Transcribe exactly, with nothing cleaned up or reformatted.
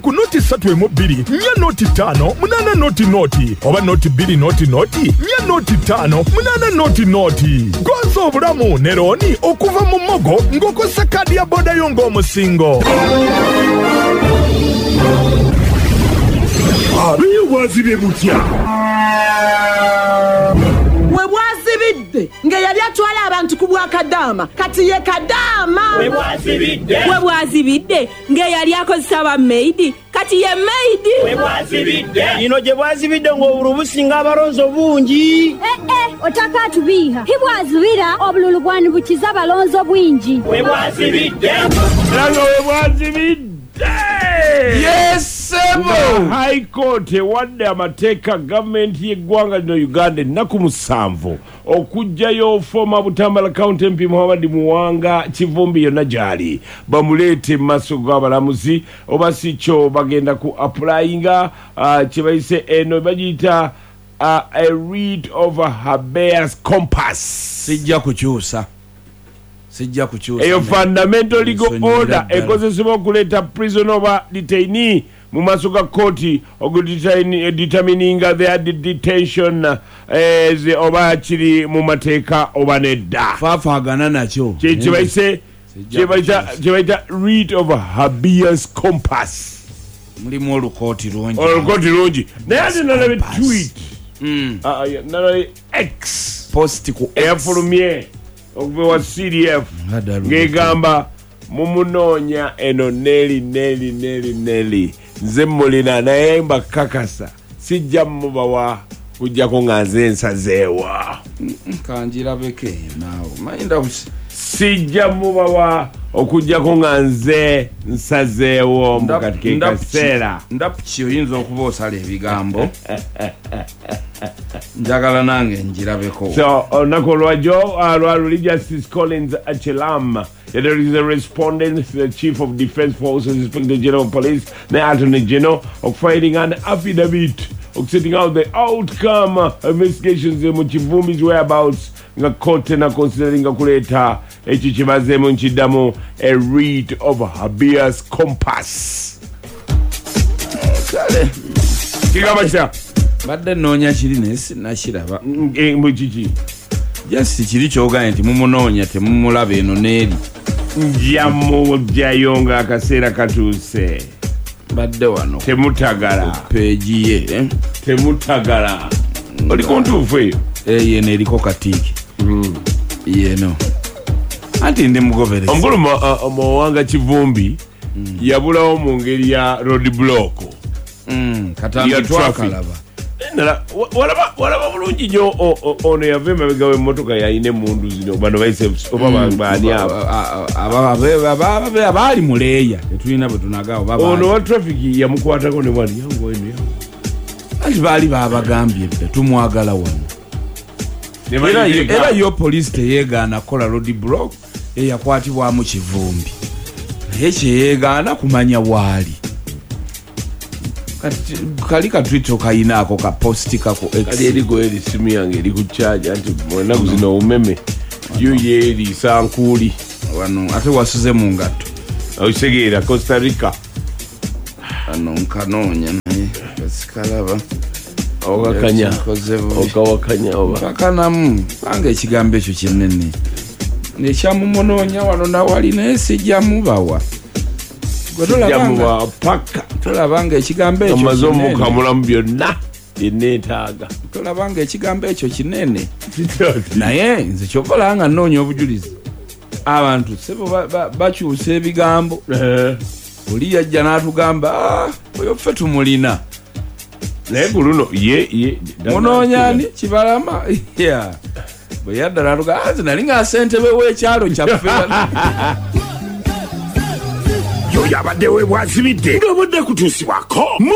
ku noti ssatu emu bbiri nnya noti ttaano munaana noti noti oba noti bbiri noti noti nnya noti ttaano munaana noti noti. Gonza obulamu ne looni okuva mu Mogo ng'okozesa kaadi ya booda yo ng'omusingo. Abiye bwazibye butya? We bwazibidde nga yali atwala abantu ku Bwakadaama kati ye Kadaama. We bwazibidde we bwazibidde nga yali akozesa ba maidi kati ye maidi. we bwazibidde ino gye bwazibidde ng'obululu businga abalonzi obungi. Eh eh otaka tubiha hibwazibira obululu bwani bukiza balonzi obwingi. we bwazibidde Langa we bwazibidde. Yes, sebo. High Court ewadde amateeka gavumenti y'eggwanga lino Uganda ennaku musanvu okugjayo former Butambala County M P Muhammad Muwanga Kivumbi yonna gy'ali bamuleete mu maaso g'abalamuzi oba si kyo bagenda ku applyinga uh, kye bayise eno bagiyita uh, a writ of habeas corpus. Sijja kukyusa sijja kukyusa eyo fundamental legal order ekozesebwa okuleeta prisoner oba detainee mu maaso ga kooti determining their detention as oba kiri mu mateeka oba nedda faafaagana nakyo kyebayita writ of habeas corpus. mulimu olukooti lungi olukooti lungi naye ate nalabe tweet nalabe x post ku eyafulumye okuva wa C D F ng'egamba mumunoonya eno neli neli neli neli nze mulina naye mbakakasa sijja mubawa kujjako nga nze nsazeewa kanjirabeko eyo naawe mayinda sijja mubawa okujjako nga nze nsazeewo mu kati ke kaseera ndapuki oyinza okuba osala ebigambo njagala nange njirabeko. So olunaku olwajjo lwaluli Justice Collins Achelam there is a respondent to the Chief of Defence Forces Inspector General of Police the Attorney General of filing an affidavit of setting out the outcome of investigations mu Kivumbi's whereabouts nga kote na considering kuleta ekyo kibazeemu nkiddamu a writ of habeas corpus. Kale kigamba kitya badde nnoonya kiri naye sinnakiraba mu kiki just kiri kyoganye nti mumunoonya temumulaba eno n'eri njamujjayo ng'akaseera katuuse badde wano temutagala peegi ye temutagala oliko ntuufu eyo eyo eno eriko katiiki yeno anti ndi mugoberezi omukulu Muwanga Kivumbi yabulawo mu ngeri ya road block katambi twakalaba walaba bulungi nnyo ono yava emabega w'emmotoka yayina emundu zino bano bayise oba baani abo abaali muleeya tetulina bwe tunagawo ono wa traffic yamukwatako ne bwani yangu eno anti baali babagambye bbe tumwagala wano era yo poliisi teyeegaana kukola road block eyakwatibwamu Kivumbi naye kyeyeegaana kumanya waali kali katwito kayinaako ka posti kako kali erigo eri simu yange eri ku charge anti mwenaku zino umeme yo yeri sankuli wano ate wasuze mu ngatto okisegeera Costa Rica ano nkanoonya naye kasikalaba okakanya okawakanya oba kakanamu bange ekigambo ekyo kinene nekyamumunoonya wano nawali naye sijjamubawa jamuwa paka tolabanga ekigambo ekyo amaze omukamulamu byonna eneetaaga tolabanga ekigambo ekyo kinene naye nze kyokola nga nnoonya obujulizi abantu sebo bakyusa ebigambo oli yajja n'atugamba oyo ffe tumulina naye ku luno ye munoonyani Kibalama bwe yadda n'atugamba nze nali nga ssentebe w'ekyalo kyaffe yo yabadde we bwazibidde ng'obudde kutuusibwako